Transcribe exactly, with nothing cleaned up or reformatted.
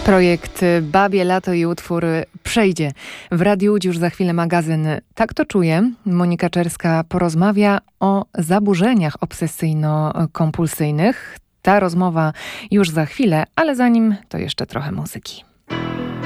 Projekt Babie Lato i utwór Przejdzie. W Radiu Łódź już za chwilę magazyn Tak to czuję. Monika Czerska porozmawia o zaburzeniach obsesyjno-kompulsyjnych. Ta rozmowa już za chwilę, ale zanim to jeszcze trochę muzyki.